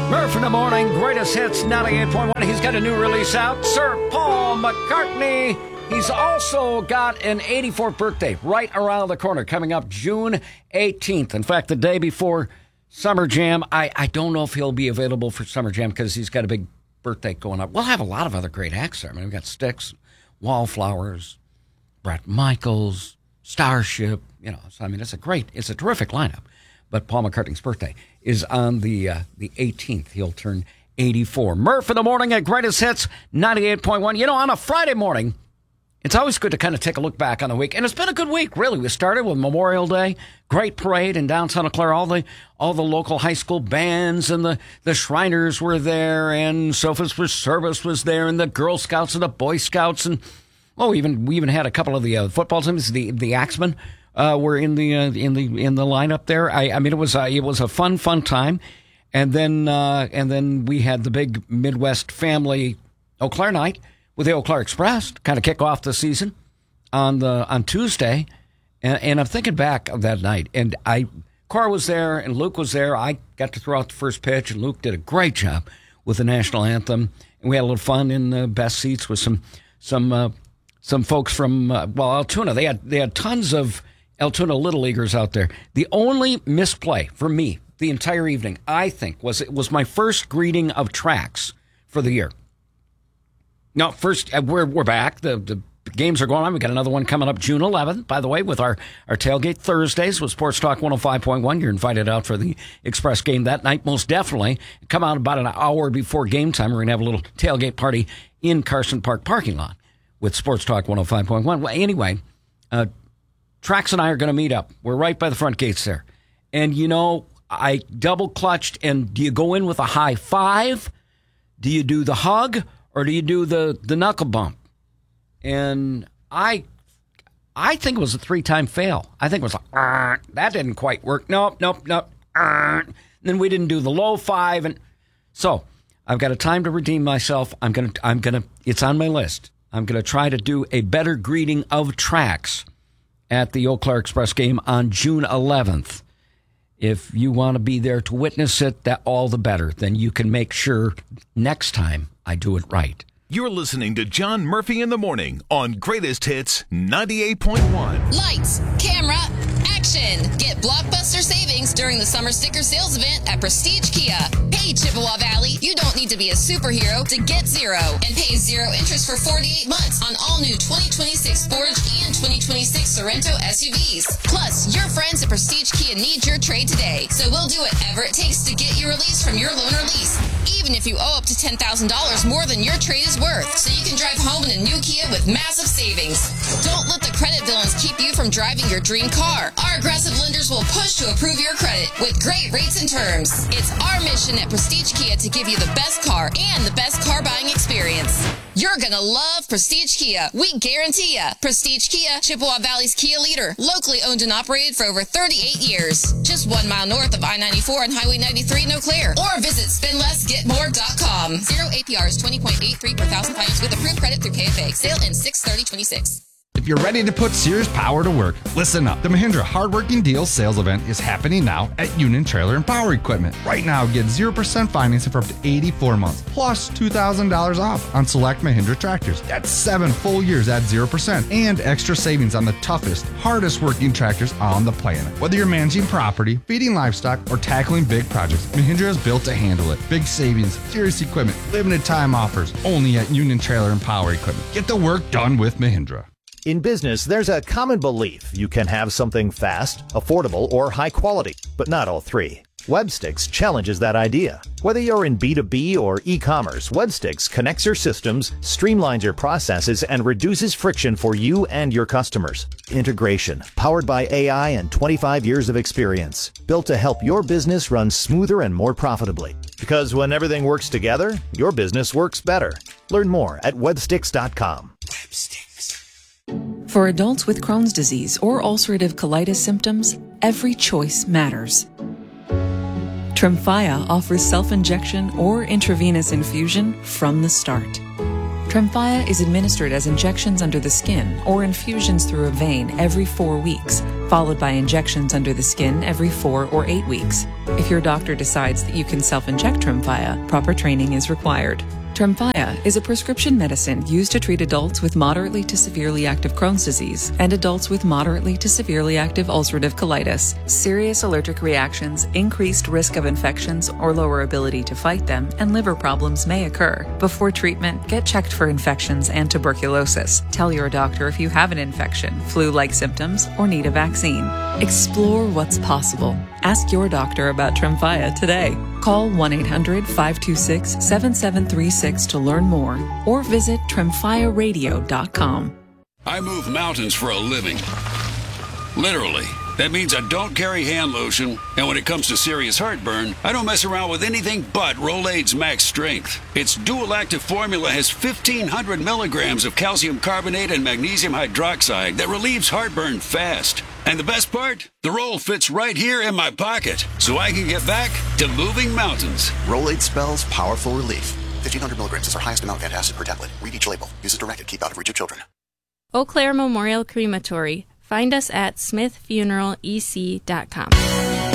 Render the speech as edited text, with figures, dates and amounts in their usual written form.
Murph in the morning, greatest hits, 98.1. He's got a new release out, Sir Paul McCartney. He's also got an 84th birthday right around the corner, coming up June 18th. In fact, the day before Summer Jam. I don't know if he'll be available for Summer Jam because he's got a big birthday going up. We'll have a lot of other great acts there. I mean, we've got Styx, Wallflowers, Bret Michaels, Starship. You know, so I mean, it's a terrific lineup. But Paul McCartney's birthday is on the 18th. He'll turn 84. Murph in the morning at Greatest Hits 98.1. You know, on a Friday morning, it's always good to kind of take a look back on the week. And it's been a good week, really. We started with Memorial Day, great parade in downtown Santa Clara. All the local high school bands and the Shriners were there, and Sofas for Service was there, and the Girl Scouts and the Boy Scouts, and we even had a couple of the football teams, the Axemen. Were in the lineup there. I mean, it was a fun time, and then we had the big Midwest family Eau Claire night with the Eau Claire Express to kind of kick off the season on Tuesday, and I'm thinking back of that night, and Cora was there and Luke was there. I got to throw out the first pitch, and Luke did a great job with the national anthem, and we had a little fun in the best seats with some folks from Altoona. They had tons of Altoona Little Leaguers out there. The only misplay for me the entire evening, I think, was it was my first greeting of tracks for the year. No, first, we're back. The games are going on. We got another one coming up June 11th, by the way, with our Tailgate Thursdays with Sports Talk 105.1. You're invited out for the Express game that night, most definitely. Come out about an hour before game time. We're going to have a little tailgate party in Carson Park parking lot with Sports Talk 105.1. Well, anyway, Trax and I are going to meet up. We're right by the front gates there. And, you know, I double clutched. And do you go in with a high five? Do you do the hug? Or do you do the knuckle bump? And I think it was a 3-time fail. I think it was like, that didn't quite work. Nope. Then we didn't do the low five. And so I've got a time to redeem myself. I'm going to, it's on my list. I'm going to try to do a better greeting of tracks at the Eau Claire Express game on June 11th. If you want to be there to witness it, that all the better. Then you can make sure next time I do it right. You're listening to John Murphy in the Morning on Greatest Hits 98.1. Lights, camera, action. Get blockbuster savings during the summer sticker sales event at Prestige Kia. Hey, Chippewa Valley, you don't need to be a superhero to get zero and pay zero interest for 48 months on all new 2026 Forge and 2026 Sorento SUVs. Plus, your friends at Prestige Kia need your trade today, so we'll do whatever it takes to get you released from your loan or lease, even if you owe up to $10,000 more than your trade is worth, so you can drive home in a new Kia with massive savings. Don't let the credit villains keep you from driving your dream car. Our aggressive lenders will push to approve your credit with great rates and terms. It's our mission at Prestige Kia to give you the best car and the best car buying experience. You're gonna love Prestige Kia. We guarantee ya. Prestige Kia, Chippewa Valley's Kia leader. Locally owned and operated for over 38 years. Just 1 mile north of I-94 and Highway 93 in Eau Claire. Or visit spendlessgetmore.com. Zero APR is 20.83 per thousand finance with approved credit through KFA. Sale in 6/30/26. If you're ready to put Sears power to work, listen up. The Mahindra Hardworking Deals sales event is happening now at Union Trailer and Power Equipment. Right now, get 0% financing for up to 84 months, plus $2,000 off on select Mahindra tractors. That's 7 full years at 0%, and extra savings on the toughest, hardest working tractors on the planet. Whether you're managing property, feeding livestock, or tackling big projects, Mahindra is built to handle it. Big savings, serious equipment, limited time offers, only at Union Trailer and Power Equipment. Get the work done with Mahindra. In business, there's a common belief you can have something fast, affordable, or high quality, but not all three. Webstix challenges that idea. Whether you're in B2B or e-commerce, Webstix connects your systems, streamlines your processes, and reduces friction for you and your customers. Integration, powered by AI and 25 years of experience, built to help your business run smoother and more profitably. Because when everything works together, your business works better. Learn more at webstix.com. For adults with Crohn's disease or ulcerative colitis symptoms, every choice matters. Tremfya offers self-injection or intravenous infusion from the start. Tremfya is administered as injections under the skin or infusions through a vein every 4 weeks, followed by injections under the skin every 4 or 8 weeks. If your doctor decides that you can self-inject Tremfya, proper training is required. Tremfya is a prescription medicine used to treat adults with moderately to severely active Crohn's disease and adults with moderately to severely active ulcerative colitis. Serious allergic reactions, increased risk of infections or lower ability to fight them, and liver problems may occur. Before treatment, get checked for infections and tuberculosis. Tell your doctor if you have an infection, flu-like symptoms, or need a vaccine. Explore what's possible. Ask your doctor about Tremfya today. Call 1-800-526-7736 to learn more or visit TremfyaRadio.com. I move mountains for a living. Literally. That means I don't carry hand lotion, and when it comes to serious heartburn, I don't mess around with anything but Rolaids Max Strength. Its dual-active formula has 1,500 milligrams of calcium carbonate and magnesium hydroxide that relieves heartburn fast. And the best part? The roll fits right here in my pocket, so I can get back to moving mountains. Rolaids spells powerful relief. 1,500 milligrams is our highest amount of antacid per tablet. Read each label. Use as directed. Keep out of reach of children. Eau Claire Memorial Crematory. Find us at smithfuneralec.com.